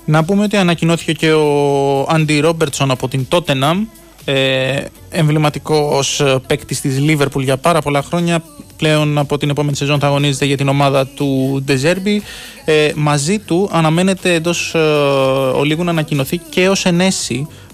Να πούμε ότι ανακοινώθηκε και ο Άντι Ρόμπερτσον από την Τότεναμ, εμβληματικός παίκτης της Λίβερπουλ για πάρα πολλά χρόνια. Πλέον από την επόμενη σεζόν θα αγωνίζεται για την ομάδα του Ντεζέρμπι. Μαζί του αναμένεται εντός ολίγου να ανακοινωθεί και ο Σενέσι,